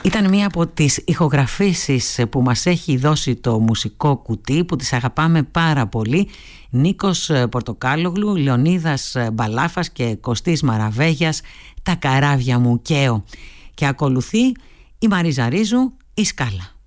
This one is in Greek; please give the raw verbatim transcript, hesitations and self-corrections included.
Ήταν μία από τις ηχογραφήσεις που μας έχει δώσει το μουσικό κουτί, που τις αγαπάμε πάρα πολύ. Νίκος Πορτοκάλογλου, Λεωνίδας Μπαλάφας και Κωστής Μαραβέγιας, «Τα καράβια μου καίω». Και ακολουθεί η Μαρίζα Ρίζου, «Η Σκάλα».